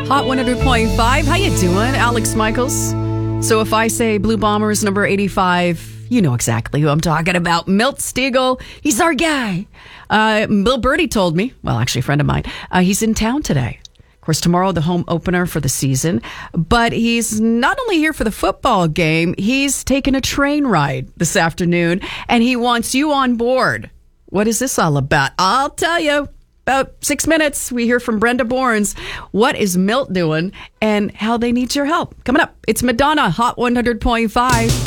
Hot 100.5. How you doing, Alex Michaels? So if I say Blue Bombers number 85, you know exactly who I'm talking about. Milt Stegall. He's our guy. Bill Birdie told me, well, actually a friend of mine, he's in town today. Of course, tomorrow, the home opener for the season. But he's not only here for the football game, he's taking a train ride this afternoon, and he wants you on board. What is this all about? I'll tell you. About 6 minutes, we hear from Brenda Borns. What is Milt doing and how they need your help? Coming up, it's Madonna, Hot 100.5.